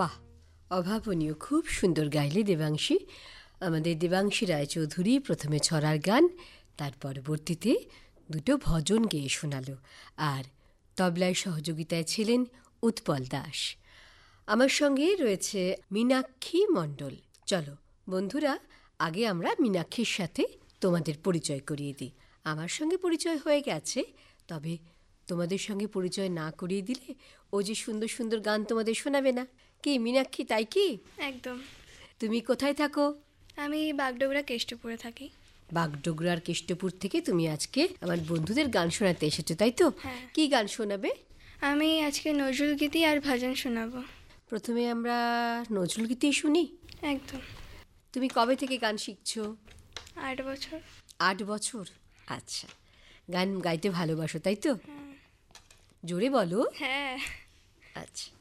বাহ, অভাবনীয়, খুব সুন্দর গাইলে দেবাংশী। আমাদের দেবাংশী রায়চৌধুরী প্রথমে ছড়ার গান, তার পরবর্তীতে দুটো ভজন গেয়ে শোনালো, আর তবলায় সহযোগিতায় ছিলেন উৎপল দাস। আমার সঙ্গে রয়েছে মীনাক্ষী মণ্ডল। চলো বন্ধুরা, আগে আমরা মীনাক্ষীর সাথে তোমাদের পরিচয় করিয়ে দিই। আমার সঙ্গে পরিচয় হয়ে গেছে, তবে তোমাদের সঙ্গে পরিচয় না করিয়ে দিলে ও যে সুন্দর সুন্দর গান তোমাদের শোনাবে না। কি মীনাক্ষী, তাই কি? একদম। তুমি কোথায় থাকো? আমি বাগডোগরা কেষ্টপুরে থাকি। বাগডোগরার কেষ্টপুর থেকে তুমি আজকে আমার বন্ধুদের গান শোনাতে এসেছো, তাই তো? হ্যাঁ। কি গান শোনাবে? আমি আজকে নজরুল গীতি আর ভজন শোনাবো। প্রথমে আমরা নজরুল গীতি শুনি। একদম। তুমি কবে থেকে গান শিখছো? 8 বছর। 8 বছর? আচ্ছা, গান গাইতে ভালোবাসো, তাই তো? জোরে বলো। হ্যাঁ। আচ্ছা।